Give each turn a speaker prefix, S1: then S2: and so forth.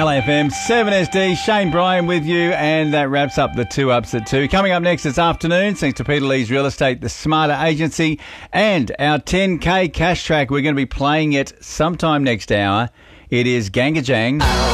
S1: LAFM 7SD, Shane Bryan with you, and that wraps up the 2 Ups at 2. Coming up next this afternoon, thanks to Peter Lee's Real Estate, the Smarter Agency, and our 10K cash track. We're going to be playing it sometime next hour. It is Gangajang.